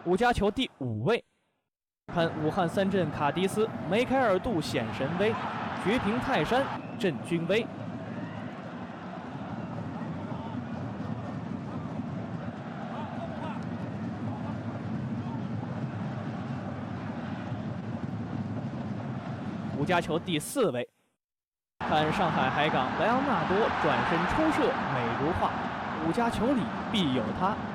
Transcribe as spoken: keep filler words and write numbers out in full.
五家球第五位，看武汉三镇卡迪斯梅开二度显神威，绝平泰山振军威。五家球第四位，看上海海港莱昂纳多转身抽射美如画，五家球里必有他。